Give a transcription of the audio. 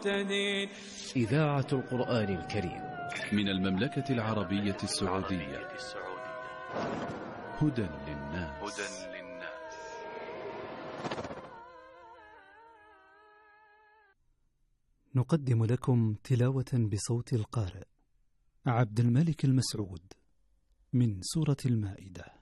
المهتدين. إذاعة القرآن الكريم من المملكة العربية السعودية. هدى للناس. نقدم لكم تلاوة بصوت القارئ عبد الملك المسعود من سورة المائدة.